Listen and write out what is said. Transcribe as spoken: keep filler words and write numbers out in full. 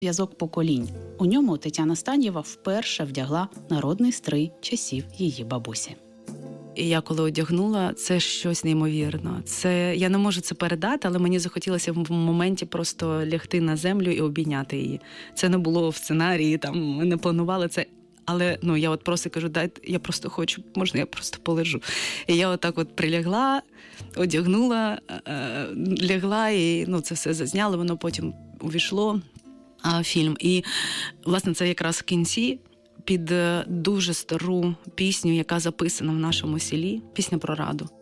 Зв'язок поколінь. У ньому Тетяна Станєва вперше вдягла народний стрий часів її бабусі. І я коли одягнула, це щось неймовірне. Це, я не можу це передати, але мені захотілося в моменті просто лягти на землю і обійняти її. Це не було в сценарії, там, ми не планували це. Але ну, я от просто кажу, дайте, я просто хочу, можна я просто полежу. І я отак от прилягла, одягнула, е, лягла, і ну, це все зазняли, воно потім увійшло в фільм. І, власне, це якраз в кінці під дуже стару пісню, яка записана в нашому селі, пісня про Раду.